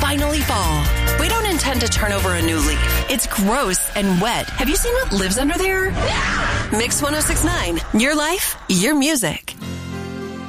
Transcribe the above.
finally fall. We don't intend to turn over a new leaf. It's gross and wet. Have you seen what lives under there? Mix 1069. Your life, your music.